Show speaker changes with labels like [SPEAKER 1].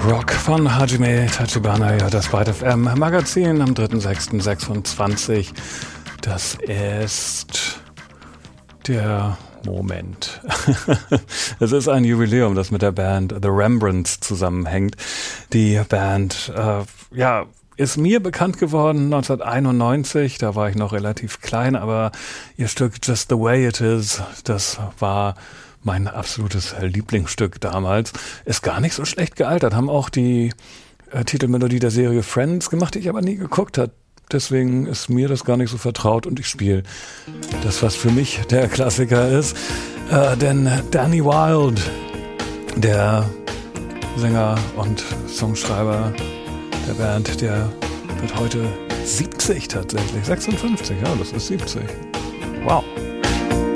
[SPEAKER 1] Rock von Hajime Tachibana, ja, das Byte FM Magazin am 3.6.26. Das ist der Moment. Es ist ein Jubiläum, das mit der Band The Rembrandts zusammenhängt. Die Band, ist mir bekannt geworden 1991, da war ich noch relativ klein, aber ihr Stück Just the Way It Is, das war mein absolutes Lieblingsstück damals. Ist gar nicht so schlecht gealtert, haben auch die Titelmelodie der Serie Friends gemacht, die ich aber nie geguckt habe. Deswegen ist mir das gar nicht so vertraut und ich spiele das, was für mich der Klassiker ist. Denn Danny Wilde, der Sänger und Songschreiber der Band, der wird heute 70 tatsächlich. 56, ja, das ist 70. Wow.